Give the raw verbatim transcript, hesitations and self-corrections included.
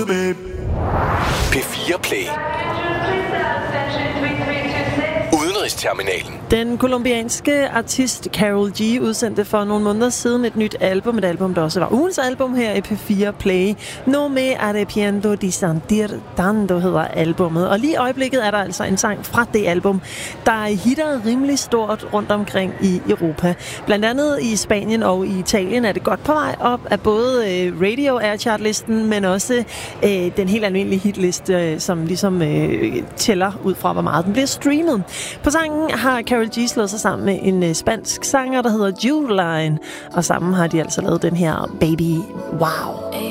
P fire Play. Udenrigsterminalen. Den colombianske artist Karol G udsendte for nogle måneder siden et nyt album, et album, der også var ugens album her i P fire Play. No me arrepiento de sentir tanto hedder albummet. Og lige i øjeblikket er der altså en sang fra det album, der hitter rimelig stort rundt omkring i Europa. Blandt andet i Spanien og i Italien er det godt på vej op af både Radio Air Chart-listen, men også øh, den helt almindelige hitliste, øh, som ligesom øh, tæller ud fra, hvor meget den bliver streamet. På sangen har Karol G slået sig sammen med en øh, spansk sanger, der hedder Judeline, og sammen har de altså lavet den her Baby Wow.